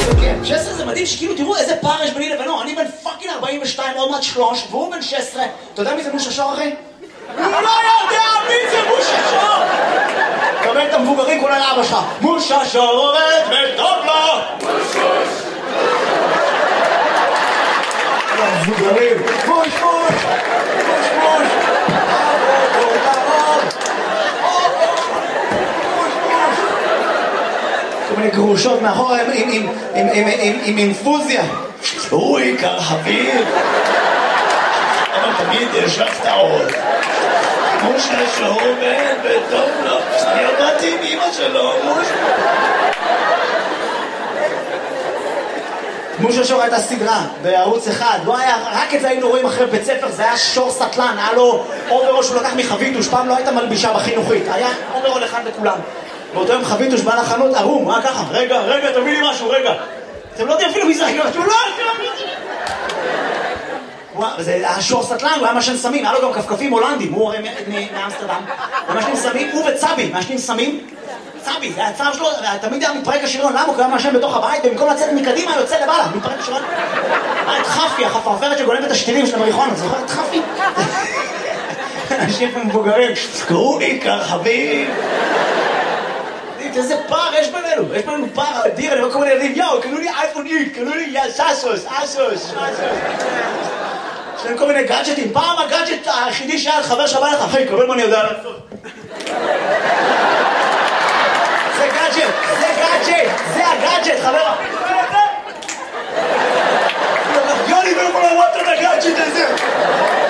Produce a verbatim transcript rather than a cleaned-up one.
כן, שש עשרה זה מדהים שכאילו תראו איזה פער יש ביני לבינו, אני בן פאקינג ארבעים ושתיים, עוד מעט שלוש, והוא בן שש עשרה. אתה יודע מי זה מושה שור אחי? הוא לא יודע מי זה מושה שור! קבל את המבוגרים כולה לאבא שלך. מושה שור עובד וטוב לו! מוש המבוגרים, מוש מוש! מוש מוש! כל מיני גרושות מאחורה עם אינפוזיה. הוא עיקר חביב. אבל תמיד יש לך את העוד. מושה שור בן וטוב לו. אני עבדתי עם אמא שלו, מושה. מושה שור הייתה סדרה בערוץ אחד. לא היה, רק את זה היינו רואים אחרי בית ספר, זה היה שור סטלן. היה לו אוברול שהוא לקח מחביתוש. פעם לא הייתה מלבישה בחינוכית. היה אוברול אחד לכולם. באותו יום חביתוש בא לחנות ערום, מה ככה? רגע, רגע, תביא לי משהו, רגע. אתם לא יודעים אפילו מי זה, אתם לא יודעים. זה היה שור סטלן, הוא היה משן סמים, היה לו גם כפכפים הולנדים, הוא הרי מאמסטרדם. הוא משנים סמים, הוא וצבי, משנים סמים. צבי, זה הצער שלו, תמיד היה מתפרק השריון, למה? הוא היה משן בתוך הבית, ובמקום לצאת מקדימה, יוצא לבעלה, מתפרק השריון. היה את חפי, החפרפרת שגולמת את השתילים של המריחונה, זוכר את חפי? אנשים מבוגרים, קראו עיקר חביב. איזה פער יש בינינו, יש בינינו פער אדיר, אני רואה כל מיני ילדים, יאו, קנו לי אייפון איקס, קנו לי סאסוס, אסוס, יש להם כל מיני גאדג'טים, פעם הגאדג'ט היחידי שהיה חבר שבא לך, אחי, קבל מה אני יודע לעשות. זה גאדג'ט, זה גאדג'ט, זה הגאדג'ט, חבר. יוני, ולא יכול לראות את הגאדג'ט הזה.